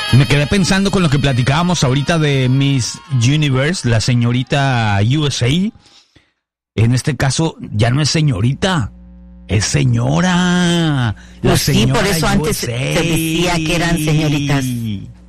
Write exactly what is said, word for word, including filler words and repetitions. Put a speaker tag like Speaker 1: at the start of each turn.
Speaker 1: Me quedé pensando con lo que platicábamos ahorita de Miss Universe, la señorita U S A. En este caso, ya no es señorita, es señora.
Speaker 2: Pues sí, por eso antes se decía que eran señoritas.